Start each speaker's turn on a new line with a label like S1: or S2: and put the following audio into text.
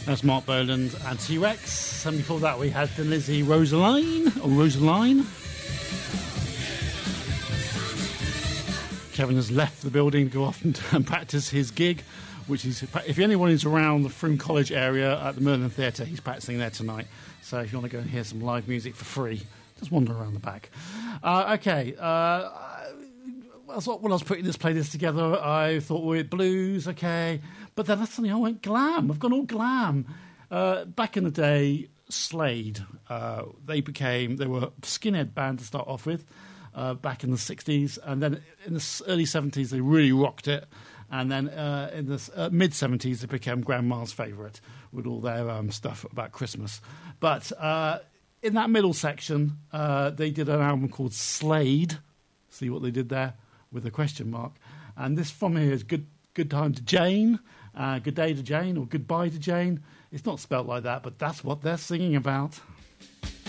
S1: That's Mark Boland and T-Rex. And before that we had the Lizzie Rosaline. Kevin has left the building to go off and practice his gig, which is, if anyone is around the Froome College area at the Merlin Theatre, he's practicing there tonight. So if you want to go and hear some live music for free, just wander around the back. When I was putting this playlist together, I thought we're blues, okay. But then suddenly I went glam. I've gone all glam. Back in the day, Slade, they were a skinhead band to start off with back in the 60s. And then in the early 70s, they really rocked it. And then in the mid-70s, they became Grandma's favourite with all their stuff about Christmas. But in that middle section, they did an album called Slade. See what they did there? With a question mark. And this from here is Good Time to Jane, Good Day to Jane, or Goodbye to Jane. It's not spelt like that, but that's what they're singing about.